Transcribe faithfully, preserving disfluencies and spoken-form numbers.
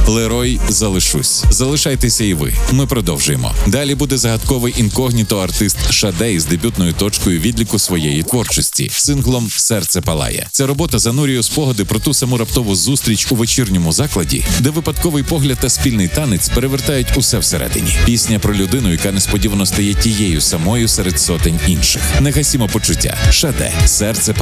Лерой залишусь. Залишайтеся і ви. Ми продовжуємо. Далі буде загадковий інкогніто-артист Шаде з дебютною точкою відліку своєї творчості – синглом «Серце палає». Ця робота занурює у спогади про ту саму раптову зустріч у вечірньому закладі, де випадковий погляд та спільний танець перевертають усе всередині. Пісня про людину, яка несподівано стає тією самою серед сотень інших. Не гасімо почуття. Шаде. «Серце палає».